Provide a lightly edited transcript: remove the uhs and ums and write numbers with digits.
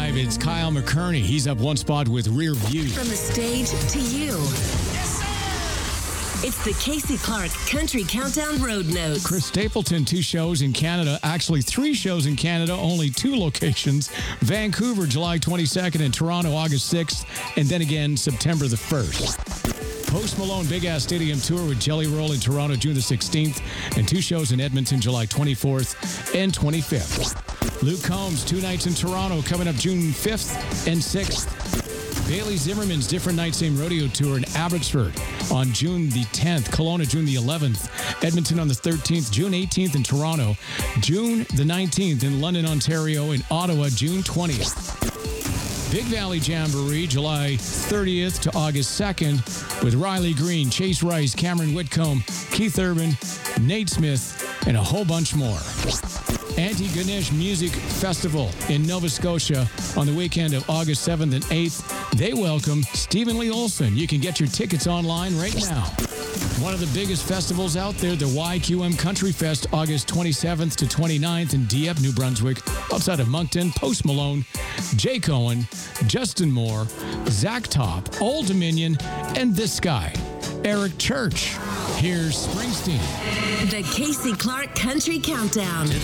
5, it's Kyle McCurney. He's up one spot with Rear View. From the stage to you. It's the Casey Clark Country Countdown Road Notes. Chris Stapleton, 2 shows in Canada. Actually, 3 shows in Canada, only 2 locations. Vancouver, July 22nd, and Toronto, August 6th, and then again, September the 1st. Post Malone Big Ass Stadium Tour with Jelly Roll in Toronto, June the 16th, and 2 shows in Edmonton, July 24th and 25th. Luke Combs, 2 nights in Toronto, coming up June 5th and 6th. Bailey Zimmerman's Different Night Same Rodeo Tour in Abbotsford on June the 10th, Kelowna June the 11th, Edmonton on the 13th, June 18th in Toronto, June the 19th in London, Ontario, and Ottawa, June 20th. Big Valley Jamboree, July 30th to August 2nd, with Riley Green, Chase Rice, Cameron Whitcomb, Keith Urban, Nate Smith, and a whole bunch more. Anti-Ganesh Music Festival in Nova Scotia on the weekend of August 7th and 8th. They welcome Stephen Lee Olson. You can get your tickets online right now. One of the biggest festivals out there, the YQM Country Fest, August 27th to 29th in Dieppe, New Brunswick, outside of Moncton. Post Malone, Jay Cohen, Justin Moore, Zach Top, Old Dominion, and this guy, Eric Church. Here's Springsteen. The Casey Clark Country Countdown.